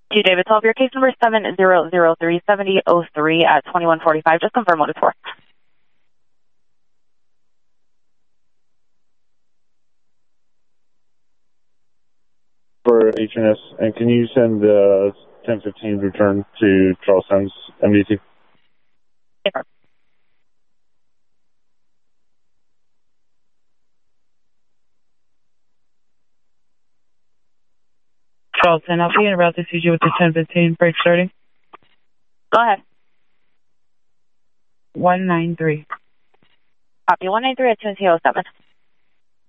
To David 12, your case number 7003703 at 2145. Just confirm what it's for. For HNS, and can you send the 1015 return to Charleston's MDT? Paper. Charleston, I'll be en route to CG with the 1015 break starting. Go ahead. 193. Copy 193 at 2007.